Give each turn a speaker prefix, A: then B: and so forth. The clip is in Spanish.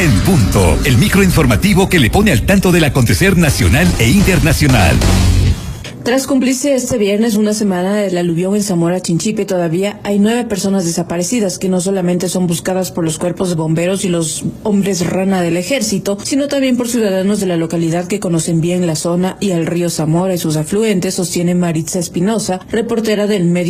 A: El Punto, el microinformativo que le pone al tanto del acontecer nacional e internacional.
B: Tras cumplirse este viernes una semana del aluvión en Zamora Chinchipe, todavía hay 9 personas desaparecidas que no solamente son buscadas por los cuerpos de bomberos y los hombres rana del ejército, sino también por ciudadanos de la localidad que conocen bien la zona y al río Zamora y sus afluentes, sostiene Maritza Espinosa, reportera del medio